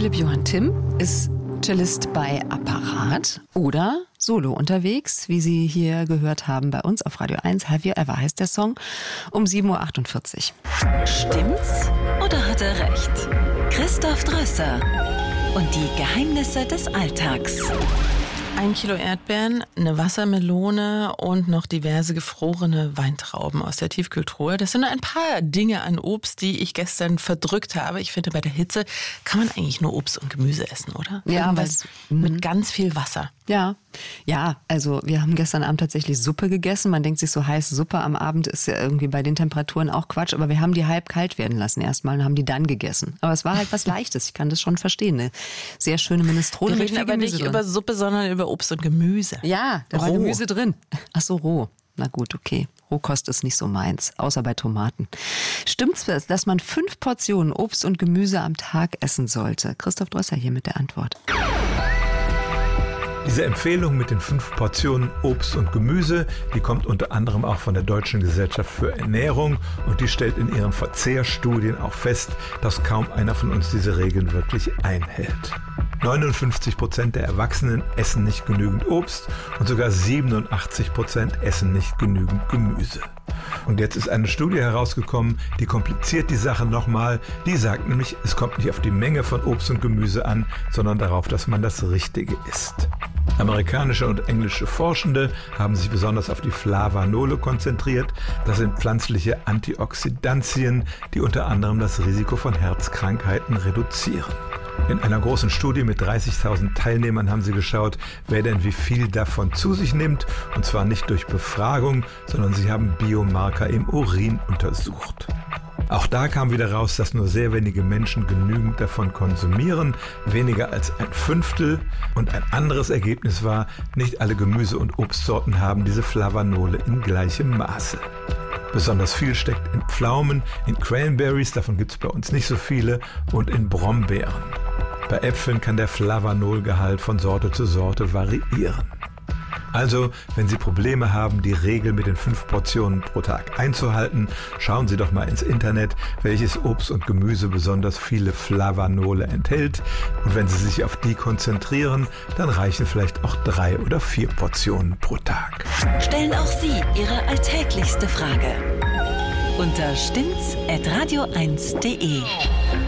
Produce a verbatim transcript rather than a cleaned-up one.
Philipp Johann Timm ist Cellist bei Apparat oder solo unterwegs, wie Sie hier gehört haben bei uns auf Radio eins. Have You Ever heißt der Song, um sieben Uhr achtundvierzig. Stimmt's oder hat er recht? Christoph Drösser und die Geheimnisse des Alltags. Ein Kilo Erdbeeren, eine Wassermelone und noch diverse gefrorene Weintrauben aus der Tiefkühltruhe. Das sind nur ein paar Dinge an Obst, die ich gestern verdrückt habe. Ich finde, bei der Hitze kann man eigentlich nur Obst und Gemüse essen, oder? Ja, was mit ganz viel Wasser. Ja, ja, also wir haben gestern Abend tatsächlich Suppe gegessen. Man denkt sich, so heiße Suppe am Abend ist ja irgendwie bei den Temperaturen auch Quatsch. Aber wir haben die halb kalt werden lassen erstmal und haben die dann gegessen. Aber es war halt was Leichtes, ich kann das schon verstehen. Eine sehr schöne Minestrone. Wir reden aber nicht drin. Über Suppe, sondern über Obst und Gemüse. Ja, da war Gemüse drin. Ach so, roh. Na gut, okay. Rohkost ist nicht so meins, außer bei Tomaten. Stimmt's, dass man fünf Portionen Obst und Gemüse am Tag essen sollte? Christoph Drösser hier mit der Antwort. Diese Empfehlung mit den fünf Portionen Obst und Gemüse, die kommt unter anderem auch von der Deutschen Gesellschaft für Ernährung und die stellt in ihren Verzehrstudien auch fest, dass kaum einer von uns diese Regeln wirklich einhält. neunundfünfzig Prozent der Erwachsenen essen nicht genügend Obst und sogar siebenundachtzig Prozent essen nicht genügend Gemüse. Und jetzt ist eine Studie herausgekommen, die kompliziert die Sache nochmal. Die sagt nämlich, es kommt nicht auf die Menge von Obst und Gemüse an, sondern darauf, dass man das Richtige isst. Amerikanische und englische Forschende haben sich besonders auf die Flavanole konzentriert. Das sind pflanzliche Antioxidantien, die unter anderem das Risiko von Herzkrankheiten reduzieren. In einer großen Studie mit dreißigtausend Teilnehmern haben sie geschaut, wer denn wie viel davon zu sich nimmt. Und zwar nicht durch Befragung, sondern sie haben Biomarker im Urin untersucht. Auch da kam wieder raus, dass nur sehr wenige Menschen genügend davon konsumieren, weniger als ein Fünftel. Und ein anderes Ergebnis war, nicht alle Gemüse- und Obstsorten haben diese Flavanole in gleichem Maße. Besonders viel steckt in Pflaumen, in Cranberries, davon gibt es bei uns nicht so viele, und in Brombeeren. Bei Äpfeln kann der Flavanolgehalt von Sorte zu Sorte variieren. Also, wenn Sie Probleme haben, die Regel mit den fünf Portionen pro Tag einzuhalten, schauen Sie doch mal ins Internet, welches Obst und Gemüse besonders viele Flavanole enthält. Und wenn Sie sich auf die konzentrieren, dann reichen vielleicht auch drei oder vier Portionen pro Tag. Stellen auch Sie Ihre alltäglichste Frage unter stimmts at radio eins punkt de.